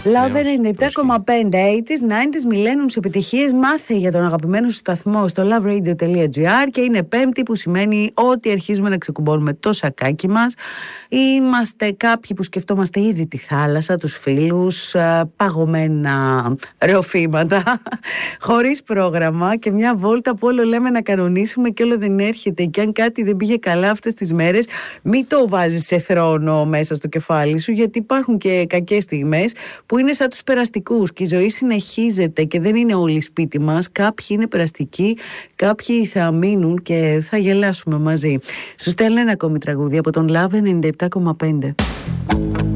Love 97,5 80s, 90s, millenniums, επιτυχίες. Μάθε για τον αγαπημένο σου σταθμό στο loveradio.gr. Και είναι Πέμπτη, που σημαίνει ότι αρχίζουμε να ξεκουμπώνουμε το σακάκι μας. Είμαστε κάποιοι που σκεφτόμαστε ήδη τη θάλασσα, τους φίλους, παγωμένα ρεοφήματα, χωρίς πρόγραμμα και μια βόλτα που όλο λέμε να κανονίσουμε και όλο δεν έρχεται. Και αν κάτι δεν πήγε καλά αυτές τις μέρες, μην το βάζεις σε θρόνο μέσα στο κεφάλι σου, γιατί υπάρχουν και κακές στιγμές που είναι σαν τους περαστικούς και η ζωή συνεχίζεται και δεν είναι όλοι σπίτι μας. Κάποιοι είναι περαστικοί, κάποιοι θα μείνουν και θα γελάσουμε μαζί. Σου στέλνω ένα ακόμη τραγούδι από τον Love 97,5.